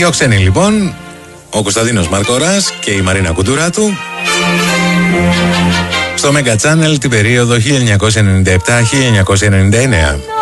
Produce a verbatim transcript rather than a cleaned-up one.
Διώξενοι λοιπόν, ο Κωνσταντίνος Μαρκοράς και η Μαρίνα Κουντουράτου στο Mega Channel την περίοδο χίλια εννιακόσια ενενήντα επτά με χίλια εννιακόσια ενενήντα εννέα.